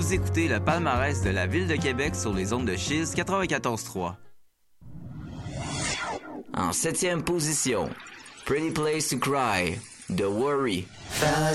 Vous écoutez le palmarès de la Ville de Québec sur les ondes de Chiz 94.3. En 7e position, Pretty Place to Cry, The Worry. Fellas